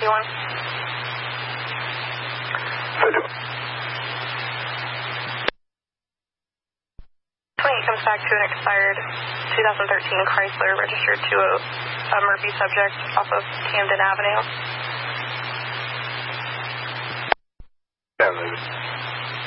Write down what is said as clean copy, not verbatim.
51. Comes back to an expired 2013 Chrysler registered to a Murphy subject off of Camden Avenue. Yeah,